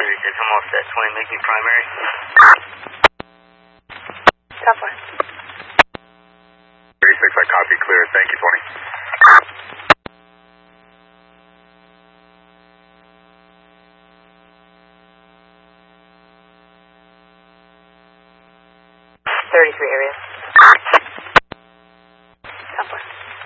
36, I'm all set. 20, make me primary. Top one. 36, I copy, clear. Thank you, 20. 33 area.